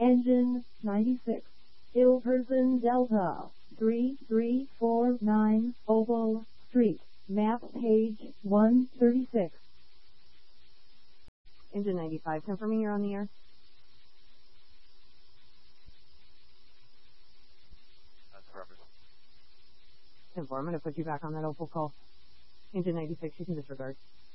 Engine 96. Hilversum Delta 3349 Oval Street. Map page 136. Engine 95, confirming you're on the air. That's perfect. I'm going to put you back on that Opal call. Engine 96, you can disregard.